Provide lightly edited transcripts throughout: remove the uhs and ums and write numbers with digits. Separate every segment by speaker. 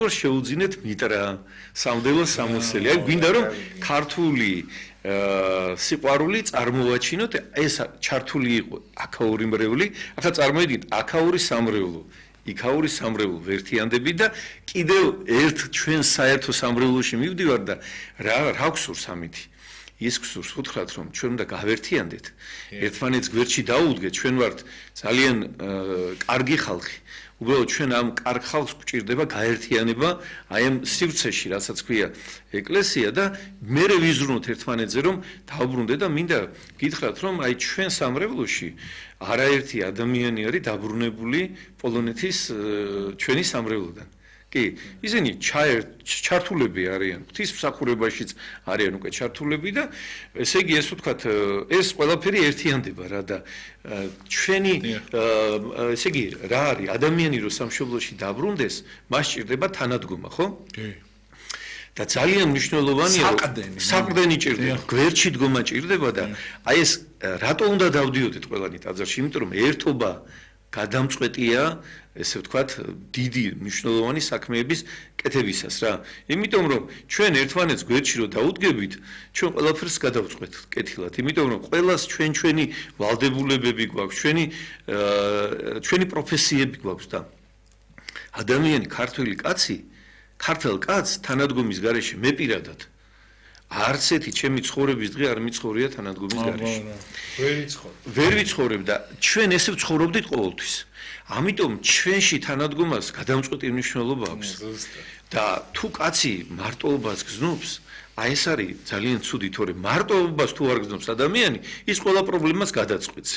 Speaker 1: შეუძინეთ მიტრა სამდელო სამოსელი. აი გვინდა რომ ქართული სიყვარული წარმოვაჩინოთ, ეს ჩართული იყო აქაური მრევლი, ახლა წარმოიდგინეთ აქაური სამრევლო, იქაური სამრევლო ვერთიანდები და კიდევ ერთ ჩვენ საერთო სამრევლოში მივდივარ და რა გვსურს ამითი? ის გვსურს უთხრათ რომ ჩვენ უნდა გავერთიანდეთ, ერთმანეთს გვერდში დაუდგეთ, ჩვენ ვართ ძალიან კარგი ხალხი. უბრალოდ ჩვენ ამ კარგ ხალხს გვჭირდება გაერთიანება აი ამ სივრცეში, რასაც ქვია ეკლესია და მერე ვიზრუნოთ ერთმანეთზე რომ დავბრუნდეთ და მინდა გითხრათ რომ აი ჩვენ სამრევლოში არაერთი ადამიანი არის დაბრუნებული პოლონეთის ჩვენი სამრევლოდან. კი, ისინი ჩართულები არიან, ღვთისმსახურებაშიც არიან უკვე ჩართულები და ესე იგი ეს ვთქვათ, ეს ყველაფერი ერთიანდება რა და ჩვენი ესე იგი რა არის ადამიანი რო სამშობლოში დაბრუნდეს, მას ჭირდება თანადგომა, ხო?
Speaker 2: კი.
Speaker 1: და ძალიან მნიშვნელოვანია საყრდენი ჭირდება, გვერდში დგომა ჭირდება და აი ეს რატო უნდა დავდიოდეთ ყველანი ტაძარში? იმიტომ რომ ერთობა გადამწყვეტია, ესე ვთქვათ, დიდი მნიშვნელოვანი საქმეების კეთებისას რა. იმიტომ რომ ჩვენ ერთმანეთს გვერდში რო დაუდგებით, ჩვენ ყველაფერს გადავწყვეტ კეთილად. იმიტომ რომ ყველას ჩვენი ვალდებულებები გვაქვს, ჩვენი პროფესიები გვაქვს და ადამიანი ქართველი კაცი, ქართველ კაცს თანადგომის გარეშე მე პირადად არც ერთი ჩემი ცხოვრების დღე არ მიცხოვრია თანადგომის გარეშე. ვერ ვიცხოვრებ და ჩვენ ესე ვცხოვრობდით ყოველთვის. ამიტომ ჩვენში თანადგომას გადამწყვეტი მნიშვნელობა აქვს. და თუ კაცი მარტოობას გზნობს, აი ეს არის ძალიან ცუდი, თორე მარტოობას თუ არ გზნობს ადამიანი, ის ყველა პრობლემას გადაწყვეტს.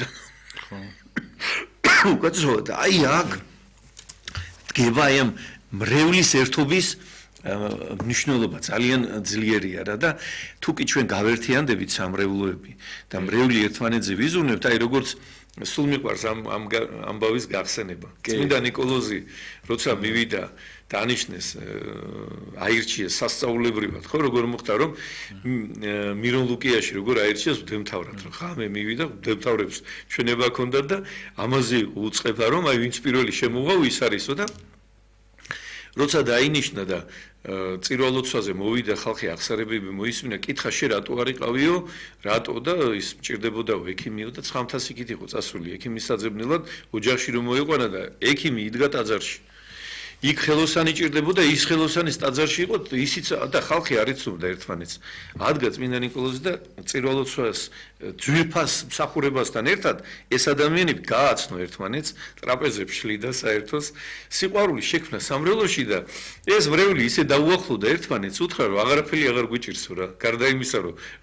Speaker 1: ხო. უკაცრავად, აი აქ დგება აი ამ მრევლის ერთობის მნიშვნელობა ძალიან ძლიერია რა და თუ კი ჩვენ გავერთიანდებით სამრევლოები და მრევლი ერთმანეთზე ვიზრუნებთ, აი როგორც სულ მიყვარს ამ ამბავის გახსენება. წმინდა ნიკოლოზი როცა მივიდა და ანიშნეს აირჩიეს სასწაულებრივად, ხო, როგორ მოხდა რომ მირონ ლუკიაში როგორ აირჩიეს მდემთავრად, რომ ხამე მივიდა, მდემთავრებს ჩვენება ჰქონდა და ამაზე უწყება რომ აი ვინც პირველი შემოვა ის არისო და როცა დაინიშნა და წირვალოცვაზე მოვიდა ხალხი აღსარებები მოისმინა, კითხა შე რატო არ იყავიო, რატო და ის მჭირდებოდაო ექიმიო და 900 იქით იყო წასული ექიმის საძებნელად, ოჯახში რომ მოიყვანა და ექიმი იდგა ტაძარში. იქ ხელოსანი ჭირდებოდა, ის ხელოსანის ტაძარში იყო, ისიც და ხალხი არ იცნობდა ერთმანეთს. ადგა წმინდა ნიკოლოზი და წირვალოცვას ძვირფას მსახურებასთან ერთად ეს ადამიანები გააცნო ერთმანეთს, ტრაპეზებში შლიდა საერთოს, სიყვარული შექმნა სამრევლოში და ეს მრევლი ისე დაუახლოვდა ერთმანეთს, უთხრა რომ აღარაფერი აღარ გვიჭირსო რა, გარდა იმისა რომ